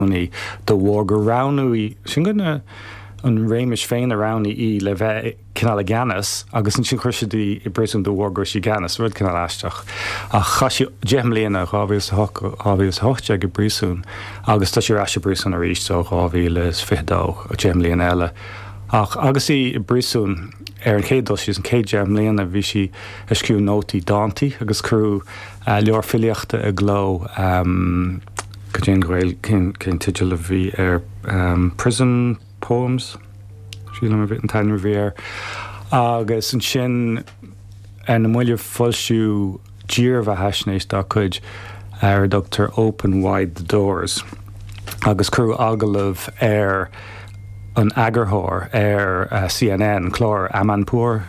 do bhór go ranú sin gona an réimeis féin arána í le bheith cinál ganas agus an sin chuisidí I brisún do bhór gur sí ganas rud cinál eisteach a chaisi deimléana rábhíos hochte go brisún agus tá sé eise brisún a ríist ó 2015 a deimléana eile ach agus I brisún an cédal sí an céad deimléana bhí si isciú nótaí dátaí agus crú leor filiochta a gló go dtí gohfuil cin tiidir le bhí prison poems síle mar bit an tainmar bhíar agus an sin na muile foilsiú dír bheit heisnééis dá chuid ar Dr. Open Wide the Doors agus crú agalah ar an agarthóir ar CNN chlár Amanpour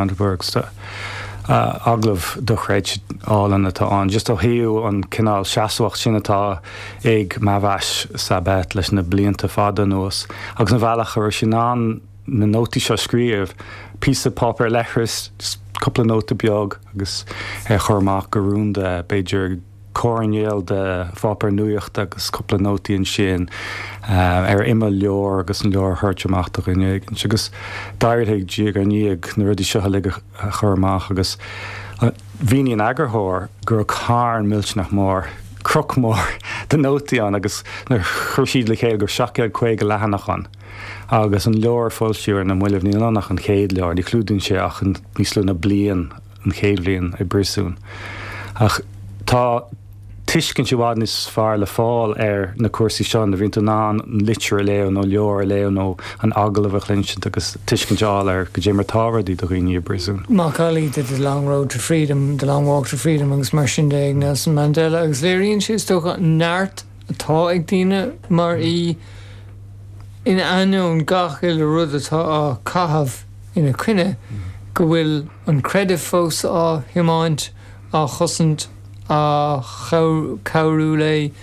aglah do chréid álan atá an just ó hiú an cinál seaashacht sin atá ag mahheis sa bet leis na blianta fada nuas agus na bhealach ar sin an na nótaí seo scríomh písa papar lechras coppla nóta beag agus churmach go rúnda beidir cóirnéal de fápar nuacht agus coppla nótaí an sin ar imime leor agus an leor thuirteachach innig agus dairthaigh díag ar níag na rudí seo le churmach agus bhíon agarthóir gur cáin miltnach mór croc mór den nótaí an agus na chuirsíd le chéad gur 7 lehanachchan agus an leor fáilsiúir na muileh ní annach an chéad leor ní clúdún sé ach an níoslú na blian an chéad blion I brisún ach tá tuiscin si bhád níos fearr le fáil ar na cuasaí seo na bhíonnta ná an litir leo nó leor leo nó an agalah a chlinsint agus tuiscin deáil ar go dé mar táradí do rií brisún. Macaulay did the long road to freedom, the long walk to freedom agus mar sin de Nelson Mandela agus léiríonn si tócha neart atá ag daine mar í in anún gachil le rud atá á cathab ina cuine go bhfuil an creidir fós á himáint á chosint a cabhrú le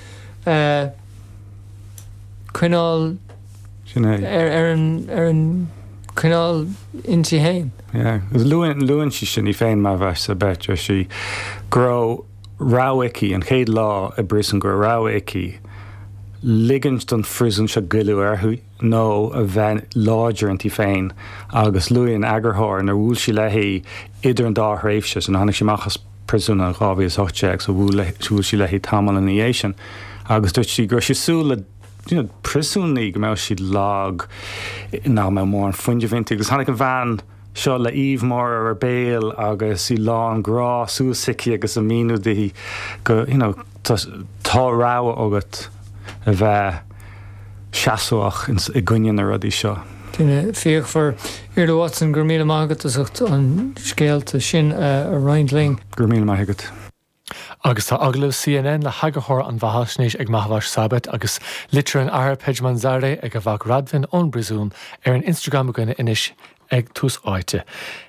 cuineáil ar an cuineáil intí hain. Gus luúin si sin I féin má bheith sa bet si gro ráici an chéad lá a brisan gur ráici ligint don frisin se goú arthú nó a bheith láidir antí féin agus luúin agarthóir na bhúil si lehí idir an dá réifse an hána simachchas prisúna rábhíos hoteag so bhúil si lehí tamil in éisian agus dúirt si gur si súla prisúnaí go mé si lag ná mé mór an fundevinti agus hána go bhean seo le íomhmór ar béal agus I lá an grá súsici agus a míúdaí go tá ráha agat a bheith seaasúach I gcuineann na rudí seo. Duine fíoch for Iarla Watson gur míle mágat an scéalta sin a Reindling. Gur míle mágat. Agus tá aglah CNN le hagathóir an bhathasnéis ag maithbhais sabbat agus litir an Ara Pejman Zare ag a bhag radfin ón brisún ar an Instagram gine inis ag tús áite.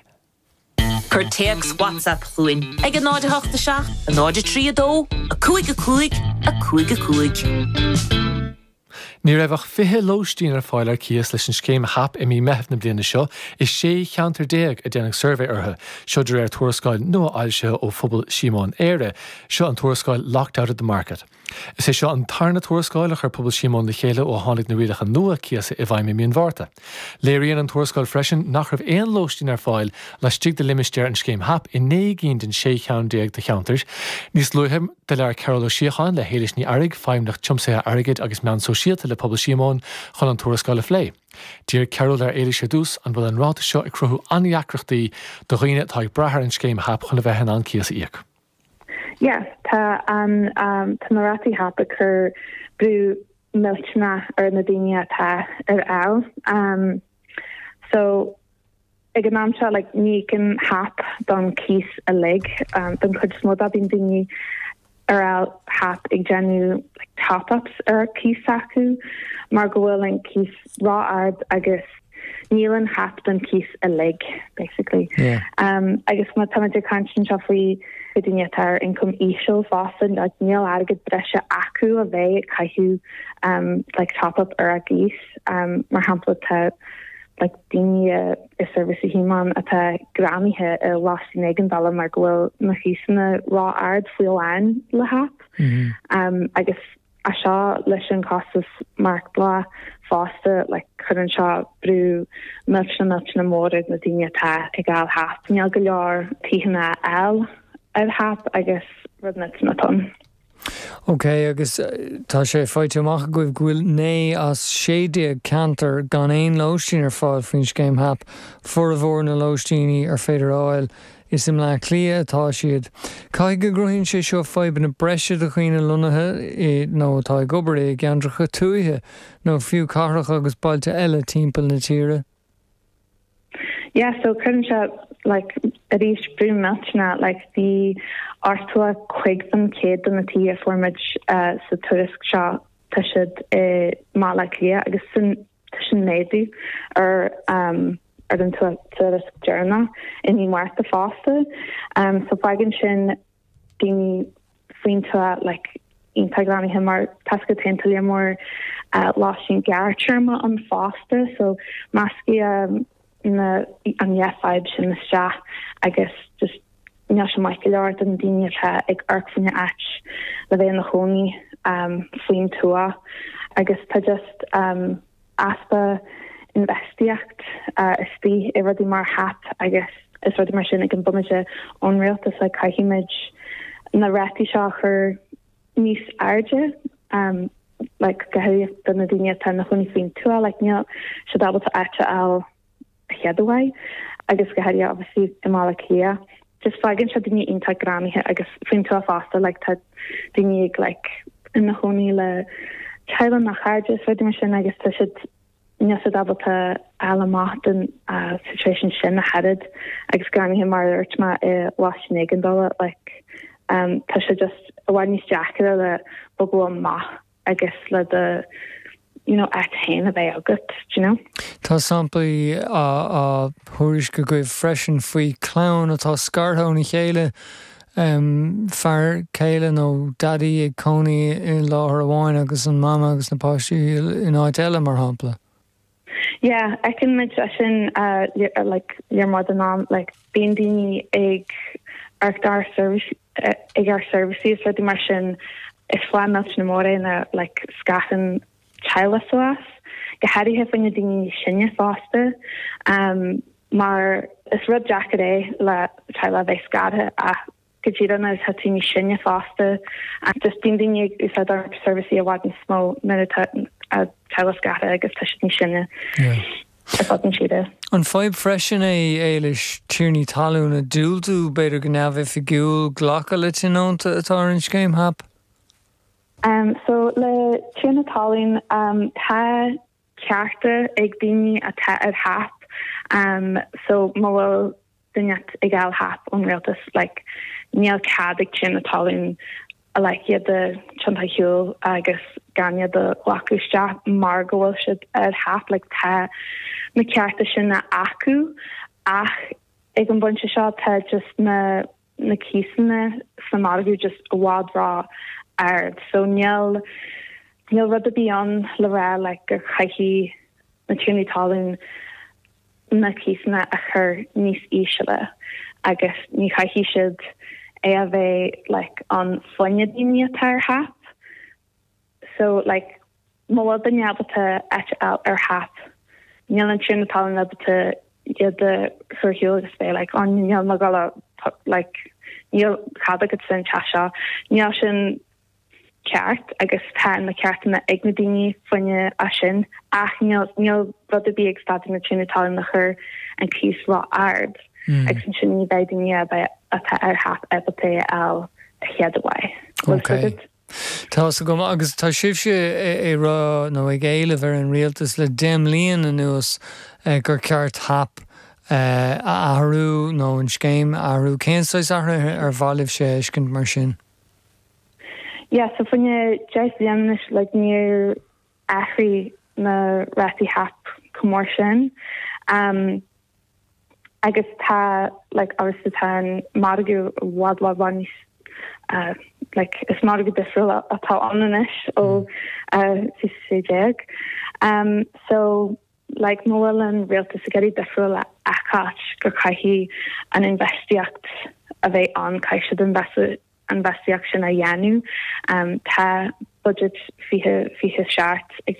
Cur teags WhatsApp chuin ag an náide 87, a náide 32, a cuaig, a cuaig. Ní raibh fithe lóistín ar fáil ar cías leis an scéim hap I mí methna bliana seo is 610 a déananig survey ortha seidir ar tuarascáil nua ailse ó phobal Simón Éire seo an tuarascáil locked out of the market. Is é seo an tarna tuarascáilach ar phobal Simón le chéile ó tháinig na rialacha nua cíasa I bhaim míon bharta. Léiríonn an tuarascáil freisin nach raibh éon lóistín ar fáil le stig de limisteir an scéim hap I 9 den 610 de cheantais. Níos luithem de lear Carol O'Sheachan le héiles ní airg feim nach tiomsa airgid agus mean sosiálta le pobl Simón chun an tuarascáil le phlé. Dír Carol ar éiles dús an bhfuil an ráta seo I cruthú aníacreachtaí do riine tá ag brathar an scéim hap chun a bheith an cíasa íoc. Yes, tá an marati hap chur brú miltna ar na daine tá ar áil. So ag an am seo like ní can hap don cís a lig don chud smód a bhín daine ar áil hap ag genu like top-ups ar cís acu mar go bhfuil an cís rá ard agus nílan hap don cís a lig basically. Yeah. Agus má tamidir canstin seo faoi Vidinyatar income isho Boston like Neil Argid Brescia Aku a ve Kahu like top up or a geese marhampla ta like dinia is service himan at a Grammy he a lost negan dollar margwell mahisna raw ard fuel an lahap I guess a seo leis an costas Mark Bla fásta le chun seo brú na mór na daine tá ag gáil hap. Níl go leor tíhanna eil ar hap agus rud na ton. Ok, agus tá sé fáite amach goibh ghfuil né as 60 cantar gan éon lóistín ar fáil faoin scéim hap for a bhór na lóistíní ar féidir áil is im le clia atá siad. Cai go grohíonn sé seo fáiban na breise do chuoine lonathe nó atá gobar é geandracha tuaithe nó fiú carracha agus bailte eile timpeall na tíre? Yeah, so chun se like a rís brú meltna like the artua quigsam céad an na tí a formid sa tuairisc seo tá siad má le clia agus sin méadú ar an tuairisc dearna in ní marta fásta. So faigan sin daoine faoin tú like integrani him mar tasca tental mór lásin geartúrma an fásta, so masci na an yefaib sin na stra agus just ne sem Michael Lord an daine ag arcfanne ach le bhéh na choní faoin túa agus tá just aspa investiacht istí I rudí mar hap agus is rudí mar sin ag an bumeide onrealtas le caiimiid na réti seo chur níos airde like gohéh den na daine tan na choní faoin túa like níl se dabal aite al headaway agus goharia obviously imala clia just fagin se dinne integranihe agus fin tú a fasta like tá dinne like in na honi le child nach charges fe mar sin agus tá si ne dabalta alamat an situation sin na headed agus granihe mar urtma wasnegin dollar like tá se just a wani jacket le bogo ma agus le de at hain a bheith agat, Tá sampaí a thuiris go goibh freisin faoi clán atá scarthóna chéile fear céile nó daddy ag coní in láthar amháin agus an mama agus na páistí in áit eile mar hampla. Yeah, I can imagine sin like your mother mom like being daoine ag our services for the mar sin is fáin melt na móra na like scatan Chile soas gohadi he fan dinge sinnne fásta mar is rud jacket le Chile bheith scada a gojína is hatí sinnne fásta a just dinge is a service a wad smó na a Chile scada agus tu ní sinnne siide. An fáib freisin é leis tíirní talún a dúltú beidir go nefh figiúil ghlacha le tinónta atá an scéim hap? So le tína talún tá cearta ag daoine a tá ar hap so má bhfuil duine ag gáil hap an réaltas like níl cad ag tína talún a like iad de tiontahiúil agus gane de lacuiste mar go bhfuil siad ar hap like tá na cearta sin na acu ach ag an bunse seo tá just na císanna sa margu just a bhád rá so níl rud a bíon le rá like gur chaichi na tíirní talún na císanna a chur níos ísile agus ní chaichi siad a bheith like an foine daoine atá ar hap so like má den neabbalta ar hap níl an tíirní talún neabbalta iad de chuhiúil agus fé like an níl má gala like níl cad agad sin teaseo níl sin ceart agus tá na ceartna ag na daoine foine a sin ach níl rud a bí ag stad na tína talún na chur an cís rá ard ag san sin ní bheith daoine atá ar hap ebalta a headaway. Okay. Tá gom agus tá sibse é rá nó ag éileh ar an rialtas le déimlíon an nuas gur ceart hap ahrú nó an scéim ahrú céanáis ar bhailibh sé iscint mar sin. Yeah, so funne Jeff Leonish like near Afri na Ratty Hap commotion. I guess ta like obviously tan Margu Wadwabanis like it's Margu different at onanish or CJ. So like Nolan real to get different akach gurkahi an investiact of a on kaisha investigation a yanu tá budget fihe seart ag